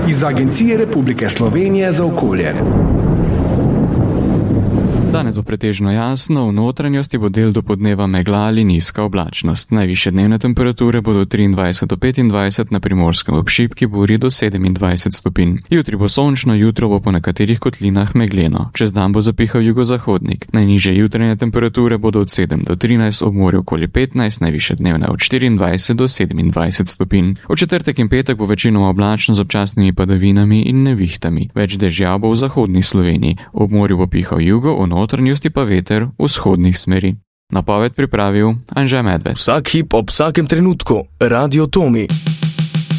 iz Agencije Republike Slovenije za okolje. Danes bo pretežno jasno, v notranjosti bo del dopoldneva megla ali nizka oblačnost. Najvišje dnevne temperature bodo 23 do 25, na Primorskem ob šibki burji do 27 stopinj. Jutri bo sončno, jutro bo po nekaterih kotlinah megleno. Čez dan bo zapihal jugozahodnik. Najnižje jutranje temperature bodo od 7 do 13, ob morju okoli 15, najvišje dnevne od 24 do 27 stopinj. V četrtek in petek bo večinoma oblačno z občasnimi padavinami in nevihtami. Več dežja bo v zahodni Sloveniji. Ob morju bo pihal jugo, v notranjosti pa veter vzhodnih smeri. Napoved pripravil Anže Medved. Vsak hip ob vsakem trenutku. Radio Tomi.